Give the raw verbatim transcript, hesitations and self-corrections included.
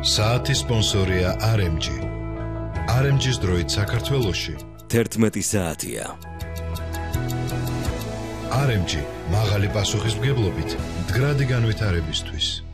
საათის სპონსორია არ ემ ჯი. არ ემ ჯის დროით საქართველოში თერთმეტი საათია. არ ემ ჯი მაღალი პასუხისმგებლობით მდგრადი განვითარებისთვის.